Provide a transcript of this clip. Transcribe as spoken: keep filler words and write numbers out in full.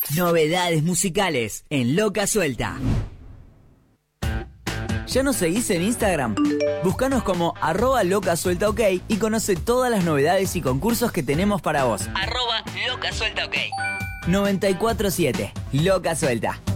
Novedades musicales en Loca Suelta. ¿Ya nos seguís en Instagram? Búscanos como arroba loca suelta ok y conoce todas las novedades y concursos que tenemos para vos. Arroba loca suelta ok. noventa y cuatro siete Loca Suelta.